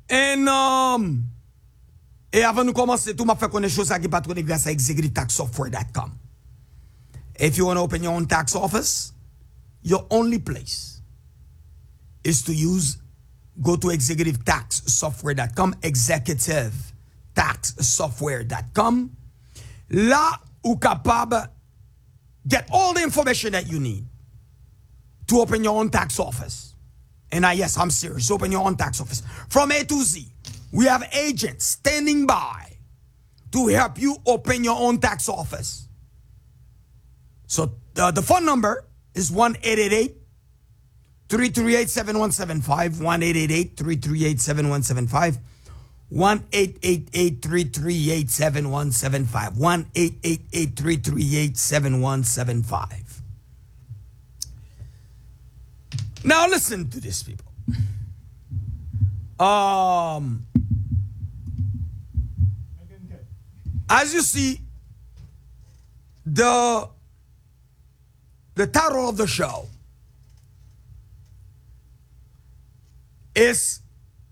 Et avant de commencer, tout m'a fait connaître choses qui patronne grâce à executivetaxsoftware.com. If you want to open your own tax office, your only place is to go to executivetaxsoftware.com, executivetaxsoftware.com. Là, ou capable get all the information that you need to open your own tax office. And yes, I'm serious. Open your own tax office. From A to Z, we have agents standing by to help you open your own tax office. So the phone number is 1-888-338-7175, 1-888-338-7175, 1-888-338-7175, 1-888-338-7175. Now listen to this, people. As you see, the title of the show is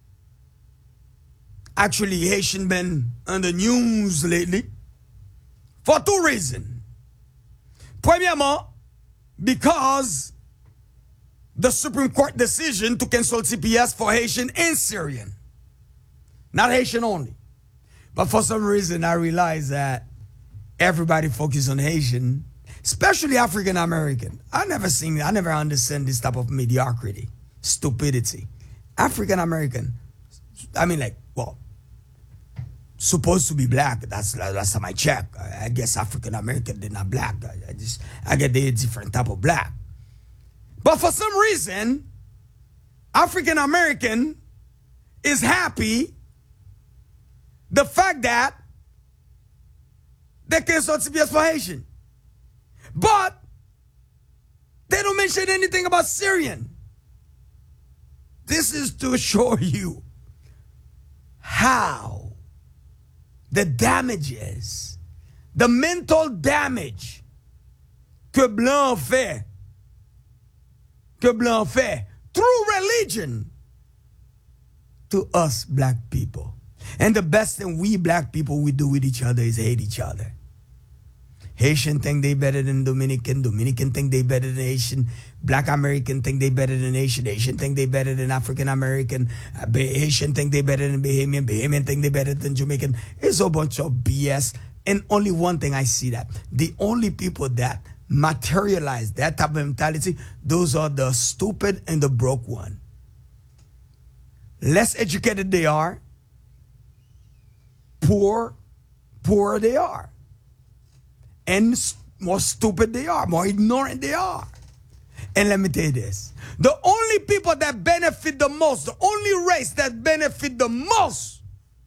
actually Haitian been on the news lately for two reasons. Premièrement, because the Supreme Court decision to cancel CPS for Haitian and Syrian. Not Haitian only. But for some reason, I realized that everybody focuses on Haitian, especially African American. I never understand this type of mediocrity, stupidity. African American, I mean, like, well, supposed to be black. That's last time I checked. I guess African American, they're not black. I get they're a different type of black. But for some reason, African American is happy the fact that they cancel CPS for Haitian. But they don't mention anything about Syrian. This is to show you how the damages, the mental damage que Blanc fait through religion to us black people. And the best thing we black people we do with each other is hate each other. Haitian think they better than Dominican. Dominican think they better than Haitian. Black American think they better than Haitian. Haitian think they better than African American. Haitian think they better than Bahamian. Bahamian think they better than Jamaican. It's a bunch of BS. And only one thing I see that. The only people that materialize that type of mentality, those are the stupid and the broke one. Less educated they are, poorer they are. And more stupid they are, more ignorant they are. And let me tell you this. The only people that benefit the most, the only race that benefit the most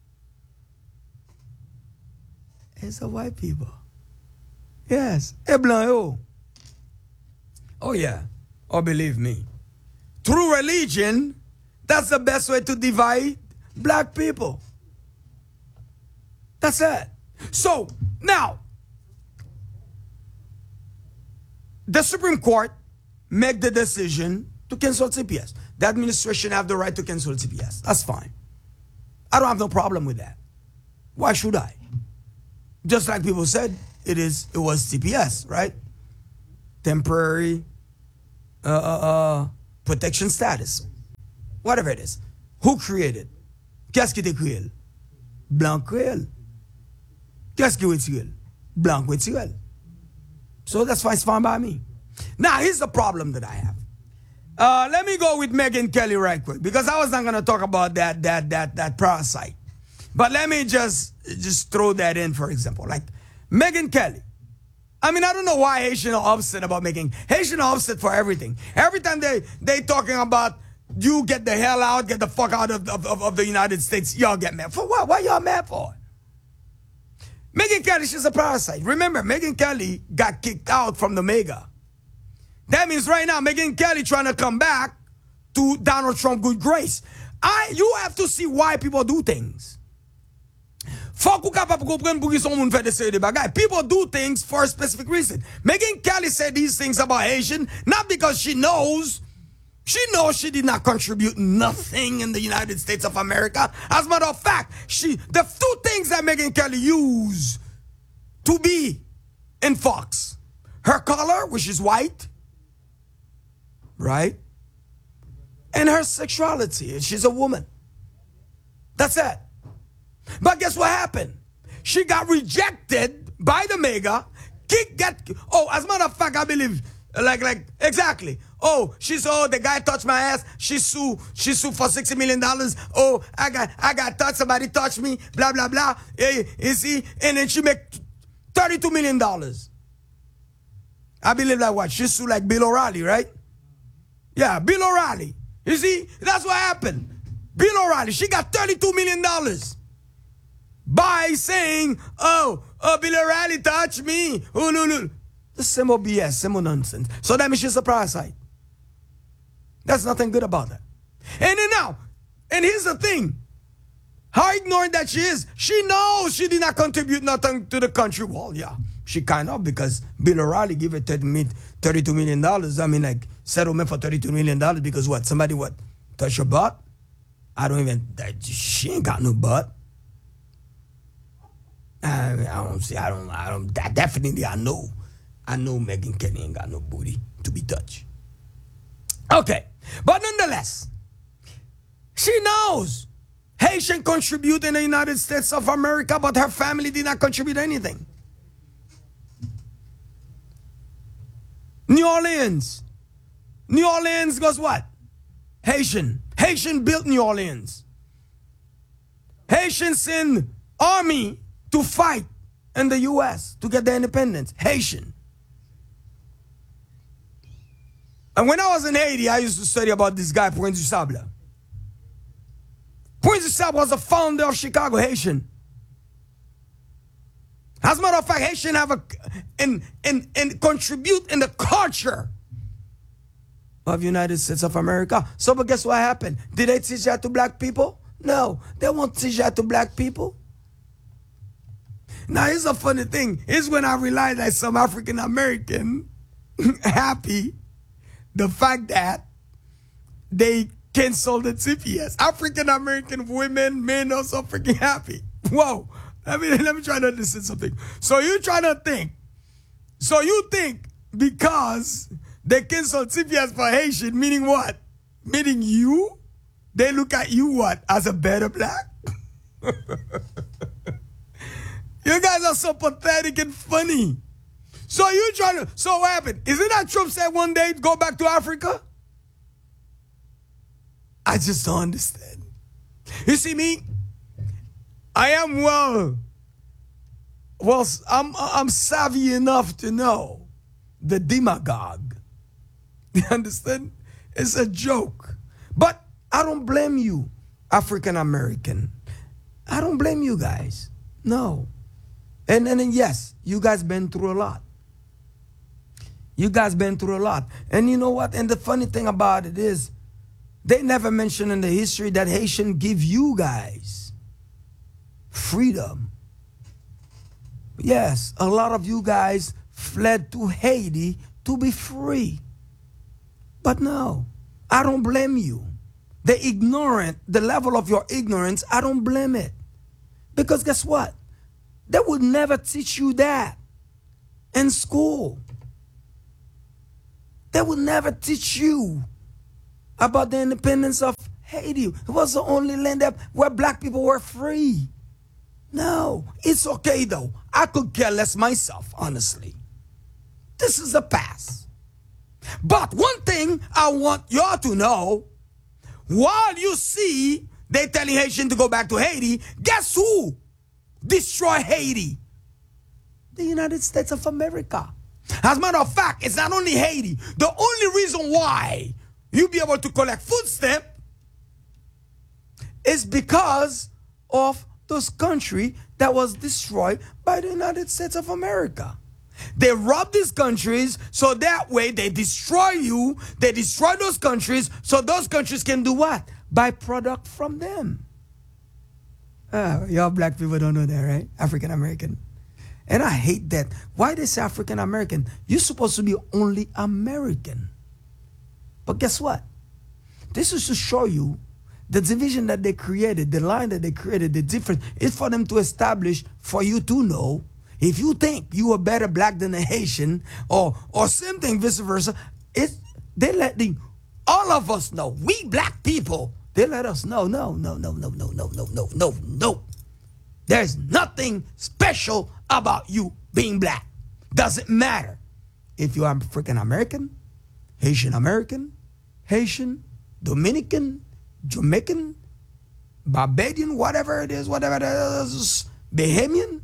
is the white people. Yes. Oh yeah. Oh, believe me. Through religion, that's the best way to divide black people. That's it. So, now, the Supreme Court make the decision to cancel CPS. The administration have the right to cancel CPS. That's fine. I don't have no problem with that. Why should I? Just like people said, it was CPS, right? Temporary protection status. Whatever it is. Who created? Qu'est-ce qui t'a créé? Blanc créé. Qu'est-ce qui est Blanc créé. So that's fine, it's fine by me. Now, here's the problem that I have. Let me go with Megyn Kelly right quick, because I was not going to talk about that parasite. But let me just throw that in, for example. Like, Megyn Kelly. I mean, I don't know why Haitians are upset about making... Haitians are upset for everything. Every time they talking about, you get the hell out, get the fuck out of the United States, y'all get mad. For what? Why y'all mad for? Megyn Kelly, she's a parasite. Remember, Megyn Kelly got kicked out from the mega. That means right now, Megyn Kelly trying to come back to Donald Trump good grace. You have to see why people do things. People do things for a specific reason. Megyn Kelly said these things about Haitian, not because she knows She knows she did not contribute nothing in the United States of America. As a matter of fact, the two things that Megyn Kelly used to be in Fox, her color, which is white, right? And her sexuality. She's a woman. That's it. But guess what happened? She got rejected by the mega. As a matter of fact, I believe, exactly. Oh, the guy touched my ass. She sued for $60 million. Oh, I got touched. Somebody touched me. Blah, blah, blah. You see? And then she make $32 million. I believe like what? She sued like Bill O'Reilly, right? Yeah, Bill O'Reilly. You see? That's what happened. Bill O'Reilly, she got $32 million by saying, oh, Bill O'Reilly touched me. Oh, no. The same old BS, same old nonsense. So that means she's a parasite. There's nothing good about that. And then now, and here's the thing. How ignorant that she is. She knows she did not contribute nothing to the country. Well, yeah, she kind of, because Bill O'Reilly gave her $32 million. I mean, like, settlement for $32 million because what? Somebody what? Touch her butt? She ain't got no butt. Definitely I know Megyn Kelly ain't got no booty to be touched. Okay. But nonetheless, she knows Haitian contribute in the United States of America, but her family did not contribute anything. New Orleans goes what? Haitian built New Orleans. Haitian send army to fight in the U.S. to get their independence. Haitian. And when I was in Haiti, I used to study about this guy, Point du Sable. Point du Sable was the founder of Chicago, Haitian. As a matter of fact, Haitian have and contribute in the culture of United States of America. So, but guess what happened? Did they teach that to black people? No, they won't teach that to black people. Now, here's a funny thing. Here's when I realized that some African American happy the fact that they canceled the CPS. African American women, men are so freaking happy. Whoa. Let me try to understand something. So you think because they canceled CPS for Haitian, meaning what? Meaning you? They look at you what? As a better black? You guys are so pathetic and funny. So what happened? Isn't that Trump said one day go back to Africa? I just don't understand. You see me? I am I'm savvy enough to know the demagogue. You understand? It's a joke. But I don't blame you, African American. I don't blame you guys. No. And yes, you guys been through a lot. You guys been through a lot. And you know what? And the funny thing about it is, they never mention in the history that Haitian give you guys freedom. Yes, a lot of you guys fled to Haiti to be free. But no, I don't blame you. The level of your ignorance, I don't blame it. Because guess what? They would never teach you that in school. They would never teach you about the independence of Haiti. It was the only land where black people were free. No, it's okay though. I could care less myself, honestly. This is the past. But one thing I want y'all to know, while you see they telling Haitian to go back to Haiti, guess who destroy Haiti? The United States of America. As a matter of fact, it's not only Haiti. The only reason why you be able to collect food stamp is because of those country that was destroyed by the United States of America. They rob these countries so that way they destroy you. They destroy those countries so those countries can do what? Buy product from them. Y'all black people don't know that, right? African American. And I hate that. Why they say African American? You're supposed to be only American. But guess what? This is to show you the division that they created, the line that they created, the difference. It's for them to establish, for you to know, if you think you are better black than a Haitian, or same thing, vice versa, they letting all of us know, we black people, they let us know, no. There's nothing special about you being black. Doesn't matter if you're African American, Haitian American, Haitian, Dominican, Jamaican, Barbadian, whatever it is, Bahamian.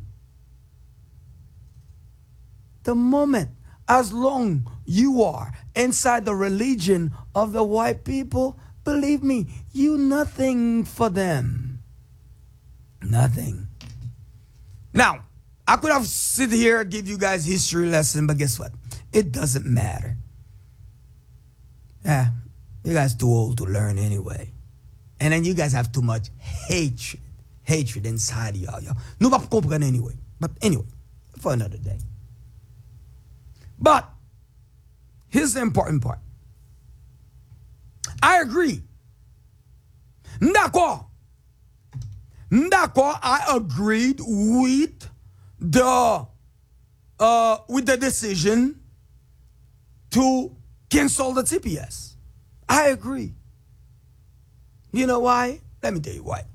The moment, as long you are inside the religion of the white people, believe me, you nothing for them. Nothing. Now, I could have sit here and give you guys history lesson, but guess what? It doesn't matter. Yeah, you guys too old to learn anyway. And then you guys have too much hatred inside of y'all. No va comprendre anyway. But anyway, for another day. But here's the important part. I agree. D'accord, I agreed with the decision to cancel the TPS. I agree. You know why? Let me tell you why.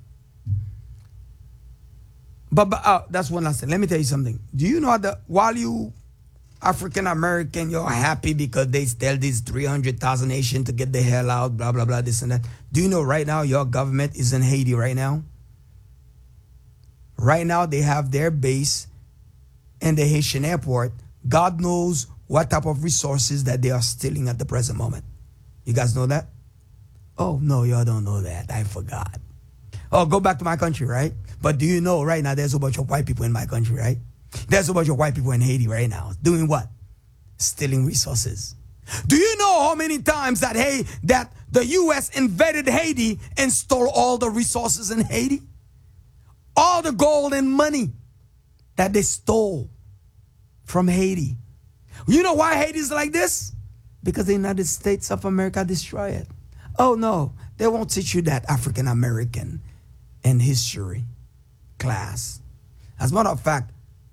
But that's one last thing. Let me tell you something. Do you know that while you African American, you're happy because they tell these 300,000 Haitians to get the hell out, blah, blah, blah, this and that. Do you know right now your government is in Haiti right now? Right now they have their base in the Haitian airport. God knows what type of resources that they are stealing at the present moment. You guys know that? Oh, no, y'all don't know that. I forgot. Oh, go back to my country, right? But do you know right now there's a bunch of white people in my country, right? There's a bunch of white people in Haiti right now. Doing what? Stealing resources. Do you know how many times that the U.S. invaded Haiti and stole all the resources in Haiti? All the gold and money that they stole from Haiti. You know why Haiti is like this? Because the United States of America destroyed it. Oh no, they won't teach you that African American in history class. As a matter of fact,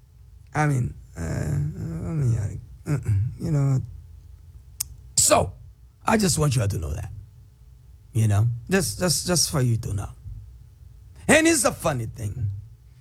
you know. So, I just want you all to know that. You know, just for you to know. And here's the funny thing.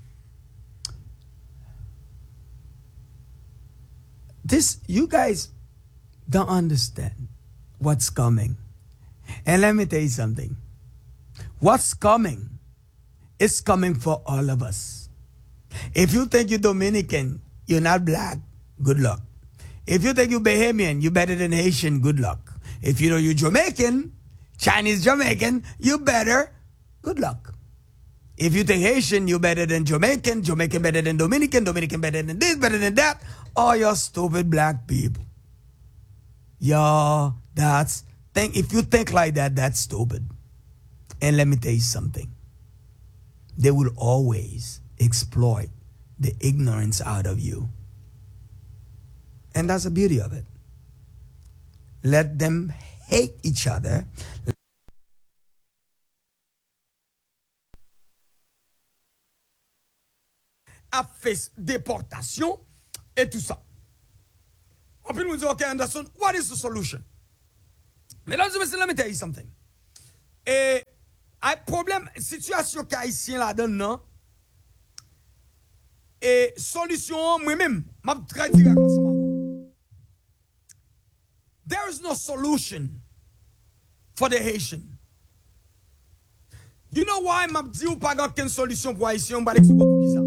You guys don't understand what's coming. And let me tell you something. What's coming is coming for all of us. If you think you're Dominican, you're not black, good luck. If you think you're Bahamian, you're better than Haitian, good luck. If you know you're Jamaican, Chinese Jamaican, you better, good luck. If you think Haitian, you're better than Jamaican, Jamaican better than Dominican, Dominican better than this, better than that, all you stupid black people. Yo, if you think like that, that's stupid. And let me tell you something. They will always exploit the ignorance out of you. And that's the beauty of it. Let them hate each other. A fait déportation et tout ça. On peut nous dire, okay, Anderson, what is the solution? Mesdames et messieurs, let me tell you something. Et, problème, situation haïtien là-dedans, non? Et solution, moi-même, m'a très direct ensemble. There is no solution for the Haitian. You know why m'a dit ou pas aucune solution pour Haïtien, m'a expliquer pour qui ça?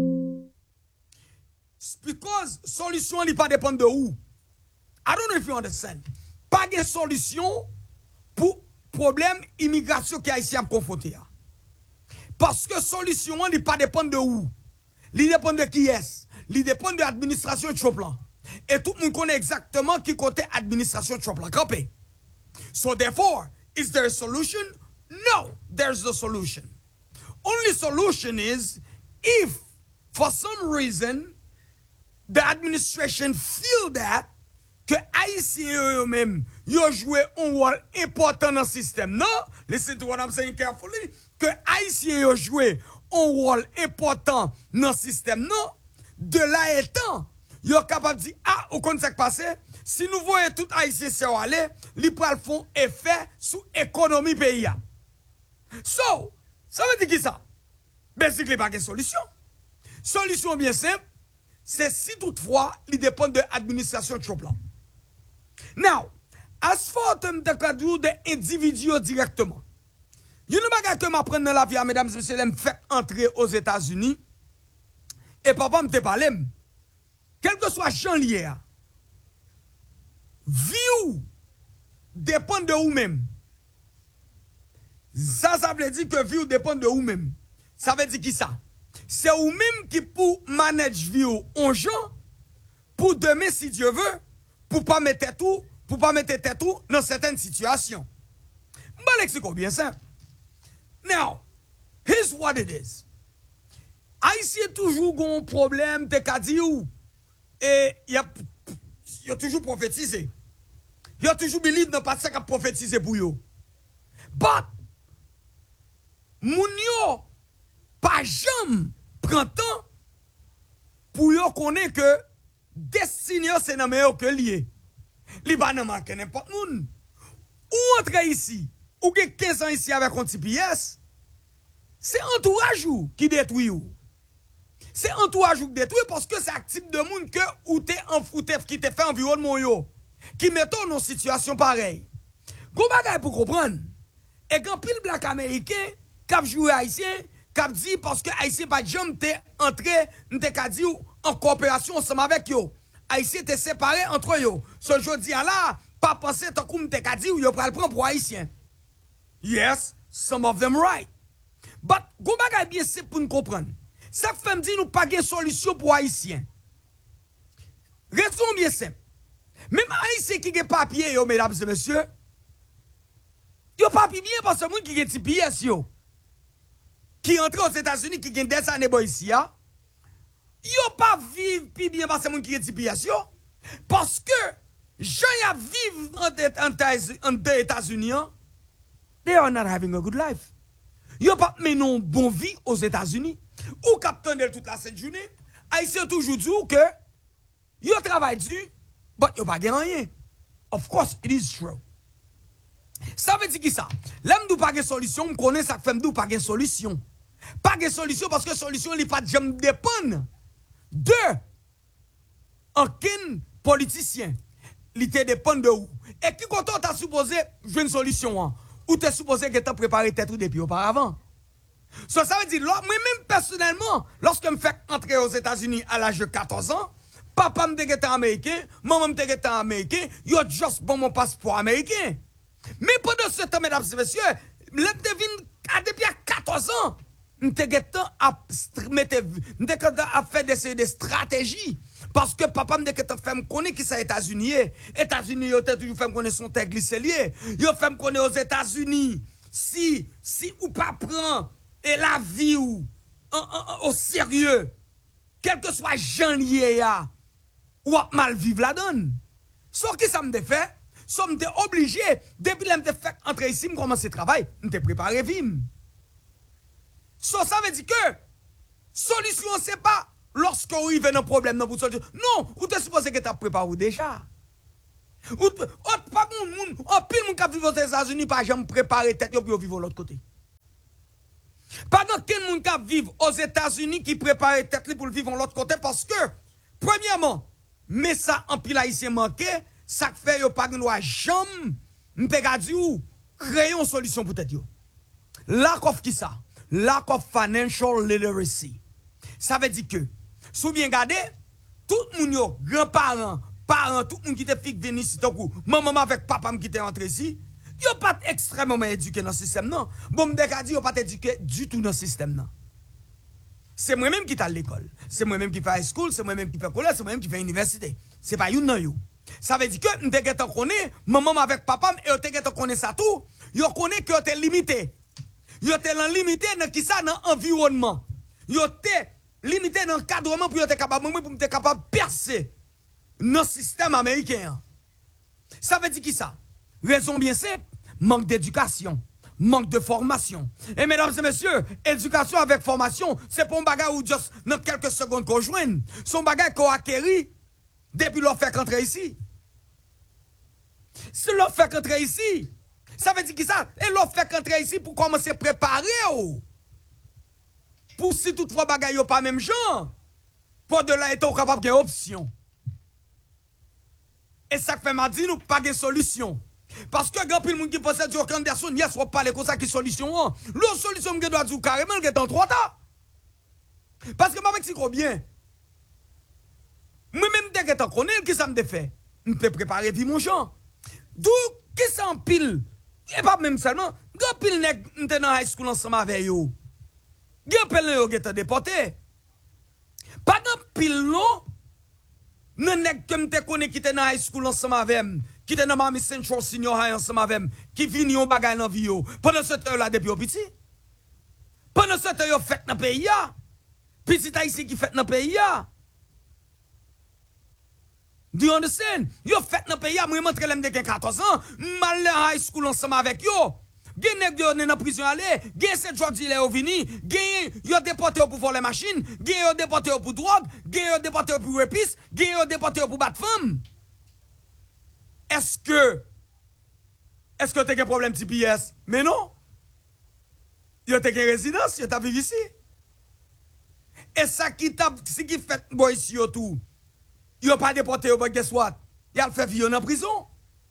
Because solution n'est pas dépend de où. I don't know if you understand. Pas de solution pour problème immigration qui Haïtien confronté. Parce que solution n'est pas dépend de où. Il dépend de qui est. Il dépend de l'administration Trump là. Et tout le monde connaît exactement qui côté administration Trump là. Campé. So therefore, is there a solution? No, there's no solution. Only solution is if for some reason the administration feel that que Haïtiens eux-mêmes, ils ont joué un rôle important dans le système. Non, listen to what I'm saying carefully, que Haïtiens ont joué un rôle important dans le système. Non, de là étant, ils sont capables de dire, ah, au compte ce qui passe, si nous voyons tout Haïtien se aller, ils font effet sur l'économie pays. So, ça veut dire qui ça? Ben, c'est que il n'y a pas de solution. Solution bien simple, c'est si toutefois, il dépend de l'administration de Choplan. Now, as far as the cadre des individus directement, il y a une bagarre que m'apprend dans la vie, mesdames et messieurs, me fait entrer aux États-Unis, et papa me te parle, quel que soit Jean lié, vie dépend de vous-même. Ça veut dire que vie dépend de vous-même. Ça veut dire qui ça? C'est vous-même qui pour manager vie en gens, pour demain, si Dieu veut, pour pas mettre tout dans certaines situations. Bon lexico bien simple. Now, here's what it is. Haïtien toujours un problème de kadiou et il y a toujours prophétisé. Il y a toujours believe dans pas ça qu'a prophétisé pour yo. But moun yo pas jamais prend temps pour yo connaître que destinée c'est dans meilleur que lié. Li ba nan manque n'importe moun. Ou entre ici, ou que 15 ans ici avec un petit pièce, c'est entourage qui détruit ou. C'est entourage qui détruit parce que c'est un type de monde que ou qui te fait environnement yo, qui mettons dans une situation pareille. Gon bagay pour comprendre. Et quand pile black américain, cap jouer haïtien, cap dit parce que haïtien pas jamais te entré, n'te ka dit en coopération ensemble avec yo. Haïtien te séparé entre yo. Ce jodi là, pas penser tant comme te ka dit ou yo pral prendre pour haïtien. Yes, some of them right. But gon bagay bien c'est pour nous comprendre. Ça fait me dit nous pas de solution pour haïtien. Raison bien simple. Même haïtien qui a papier yo mesdames et messieurs, yo papier bien parce que moun qui a ti pièce yo. Qui entre aux États-Unis qui gagne des années ici ya. Yo pas vivre pi bien parce que moun qui a ti pièce yo. Parce que gens ya vivre en États-Unis, they are not having a good life. Yo pas menon bon vie aux États-Unis. Ou captain de toute la cette journée, haïtien toujours dit que yo travaille dur, but yo pas gagné rien. Of course, it is true. Ça veut dire qui ça? L'aime d'ou pas de solution, on connaît ça fait d'ou pas de solution. Pas de solution parce que solution li pas jamais dépend de aucun politicien. Li te dépend de où. Et qui quand on t'a supposé jouer une solution hein, ou t'es supposé que t'as préparé tête ou depuis auparavant. So, ça veut dire, moi-même personnellement, lorsque je me fais entrer aux États-Unis à l'âge de 14 ans, papa me était américain, maman me était américain, yo juste bon mon passeport américain. Mais pendant ce temps, mesdames et messieurs, depuis 14 ans, je suis à faire des stratégies. Parce que papa me dit que tu fais me connaître qui c'est États-Unis. États-Unis, yo toujours fait me connaître son tête glissé lié. Yo fait me connaître aux États-Unis. Si ou pas prend et la vie ou au sérieux, quel que soit Jean lié ya, ou mal vivre la donne. Sauf que ça me fait, ça me obligé, depuis que je fait entrer ici, je commence le travail, je me préparé vivre. Ça veut dire que, solution, c'est pas lorsque vous arrivez dans un problème, non, non, vous êtes supposé que tu as préparé déjà. Ou pas moun, pile moun qui vivent aux États-Unis, pas jamais préparé tête pour vivre de l'autre côté. Pas quel moun qui vivent aux États-Unis qui prépare tête pour vivre de l'autre côté parce que, premièrement, mais ça en pile haïtien manqué, ça fait yo pas nous jamais m'pega di ou créer une solution pour tête yo. Lack of qui ça? Lack of financial literacy. Ça veut dire que, sou bien gardé, tout moun yo, grands-parents, parents, tout le monde qui te fait venir ici, maman avec papa qui te rentré ici, yo pas extrêmement éduqué dans le système, non. Bon, m'deka di, yo pas éduqué du tout dans le système, non. C'est moi-même qui t'a l'école. C'est moi-même qui fait high school, c'est moi-même qui fait collège, c'est moi-même qui fait université. C'est pas une non yo. Ça veut dire que m'deka te connaît, maman avec papa, et yo te connaît ça tout, yo connaît que yo te limité. Yo te limité dans qui ça, dans environnement. Yo te limité dans encadrement pour yo te capable, pour te capable percer. Dans le système américain. Ça veut dire qui ça? Raison bien simple, manque d'éducation, manque de formation. Et mesdames et messieurs, éducation avec formation, c'est pour un bagage où juste dans quelques secondes qu'on joigne. Son bagage qu'on acquérit depuis l'on fait rentrer ici. Si l'on fait rentrer ici, ça veut dire qui ça? Et l'on fait rentrer ici pour commencer à préparer. Pour si toutefois bagage yo pas même genre. Pour de là être capable de option. Et ça fait m'a dit nous pas de solution. Parce que grand pile monde qui possède du Anderson, yes, on parle comme ça qui solution. L'autre solution que doit dire carrément que dans 3 temps. Parce que moi avec si bien. Moi même dès que t'en connais qui ça me fait. On peut préparer vie mon gens. D'où qui ça en pile. Et pas même seulement, grand pile nèg m'te dans high school ensemble avec yo. Grand pile yo qui déporté. Pas grand pile non. Non nèg que m'te connais qui était dans high school ensemble avec qui était dans Miami Central Senior High ensemble avec qui vini yon bagay dans vie yo. Pendant ce temps là depuis au petit. Pendant ce temps yo fait dans pays ya. Petit ici qui fait dans pays ya. Do you understand? Yo fait dans pays ya, moi montre l'aime de 14 ans, mal high school ensemble avec yo. Gen nèg yo dans prison aller, gen cette jodi là vini, gen yo déporté pour voler machine, gen yo déporté pour drogue, gen yo déporté pour rapiste, gen yo déporté pour battre femme. Est-ce que tu as un problème TPS? Mais non. Yo t'as une résidence, yo t'as vécu ici. Et ça qui fait boy ici yo tout. Yo pas déporté yo, but guess what? Y'a fait vivre en prison.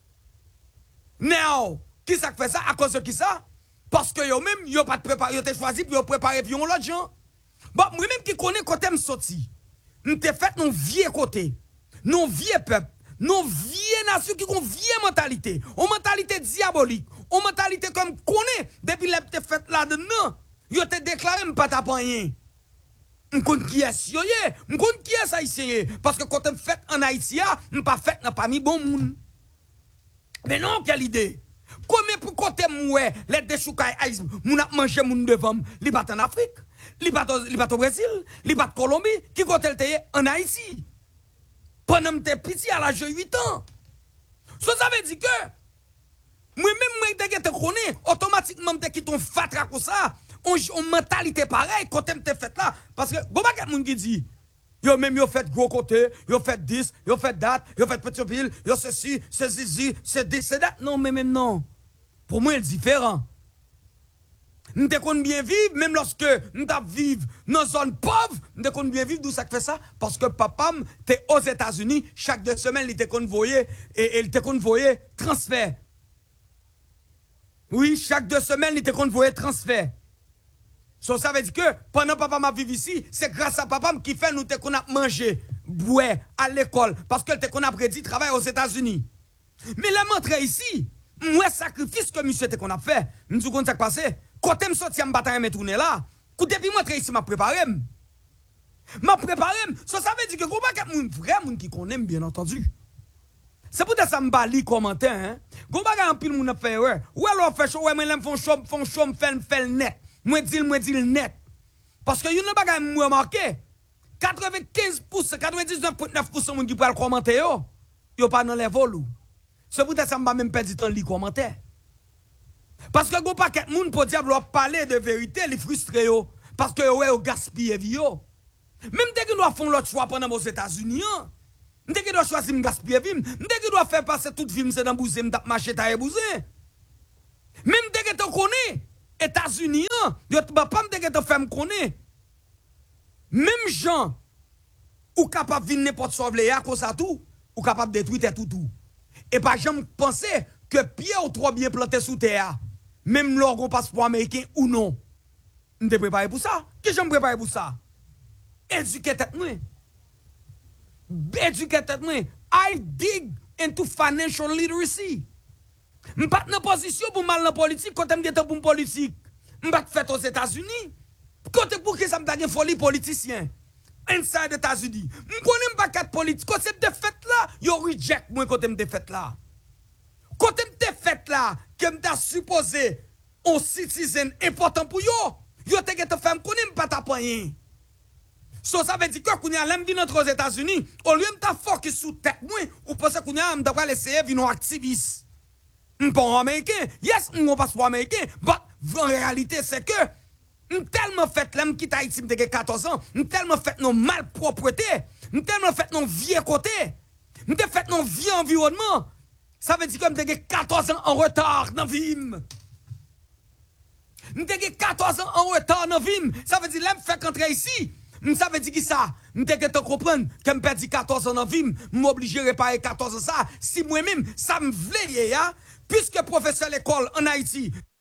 Now, qui ça fait ça? À cause de qui ça? Parce que yo même, yo pas préparé, yo t'es choisi pour yo préparer vion l'autre gens. Bon, moi même qui connais côté me sorti. M'te fait non vieux côté. Non vieux peuple. Non vieille nation qui ont vieille mentalité. Une mentalité diabolique. Une mentalité comme connaît depuis les te fait là-dedans. Yo te déclaré m'pas ta rien. M'konn qui est yo ye, m'konn qui est haïtien parce que quand on fait en Haïti, m'pas fait n'a pas mis bon moun. Mais non, quelle idée. Comment pour côté moué, les déchoukaï haïs, moun a mangé moun devant, li bat en Afrique, li bat au Brésil, li bat Colombie, qui côté le en Haïti. Pendant que petit à l'âge de 8 ans. Ça veut dire que moi-même, je te connais, automatiquement, je quitte ton fatra comme ça, on mentalité pareille, quand tu te fait là. Parce que, bon, il y a des gens qui disent, yo même yo fait gros côté, yo fait 10, yo fait date, yo fait petit pile, yo ceci, c'est zizi, c'est des, c'est date. Non, mais même non. Pour moi, c'est différent. Nous devons bien vivre, même lorsque nous vivons dans une zone pauvre, nous devons bien vivre. D'où ça fait ça? Parce que papa était aux États-Unis, chaque 2 semaines, il était convoyé et il était convoyé transfert. Oui, chaque 2 semaines, il était convoyé transfert. So, ça veut dire que pendant que papa m'a vécu ici, c'est grâce à papa qui fait nous qu'on a mangé, boire à l'école, parce que qu'on a prédit travail aux États-Unis. Mais la montre ici, moi, sacrifice que monsieur qu'on a fait, nous disons qu'on s'est passé. Quand je suis sorti, je me tourner là. Depuis moi, ici, je préparé. Ça veut dire que vous avez vrai monde qui connaît, bien entendu. C'est pour ça que je me lis commentaire. Hein? Vous avez un pile monde fait ouais. Ouais, alors fait chaud, ouais, mais font chaud, fait net. Moi dis le net. Parce que vous n'avez pas remarqué. 95%, 99,9% monde qui peut commenter yo pas dans les vols. C'est pour ça que je ne même pas du temps lire commentaire. Parce que go paquet moun pour diable parler de vérité, les frustré yo parce que yo gaspiller vie yo. Même dès que nous font l'autre choix pendant aux États-Unis, dès que nous choisir gaspiller vie, dès que nous faire passer toute vie c'est dans bousé m'tap marcher ta bousé. Même dès que tu connais États-Unis, yo pas dès que tu fait connais. Même gens ou capable venir n'importe sauver à cause ça tout, ou capable détruire tout. Et pas jamais penser que pied ou trop bien planté sous terre. Même l'orgon passeport américain ou non. Je te préparé pour ça. Qui je me prépare pour ça? Éduquer tête moi. Éduquer tête moi. I dig into financial literacy. Je ne suis pas dans position pour mal dans la politique quand je suis pour une politique. Je ne suis pas fait aux États-Unis. Côté pour que ça me donne folie politicien. Inside les États-Unis. Je ne connais pas 4 politiques. Quand c'est de fait là, yo reject moi quand je fait là. Quand tu es fait là, que tu supposé un citizen important pour yo, yo te fait me connaître pas ta rien. So ça veut dire que quand l'aime vient aux États-Unis, au lieu de ta focus sur tête moi, ou pense qu'on a d'avoir essayer venir activiste. Bon américain, yes, on passeport américain, but en réalité c'est que tellement fait l'homme qui Haïti me 14 ans, tellement fait nos malpropreté, tellement fait nos vieux côté, fait nos vieux environnement. Ça veut dire que me 14 ans en retard dans vie. M'te 14 ans en retard dans vie. Ça veut dire là me fait rentrer ici. Ça veut dire que ça, m'te te comprendre que me perdu 14 ans dans vie, m'obligé réparer 14 ans ça. Si moi-même ça me vle ya, puisque professeur l'école en Haïti